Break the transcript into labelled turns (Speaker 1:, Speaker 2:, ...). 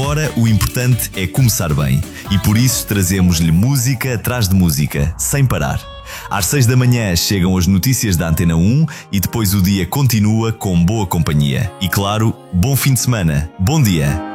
Speaker 1: Agora o importante é começar bem e por isso trazemos-lhe música atrás de música, sem parar. Às 6 da manhã chegam as notícias da Antena 1 e depois o dia continua com boa companhia. E claro, bom fim de semana. Bom dia!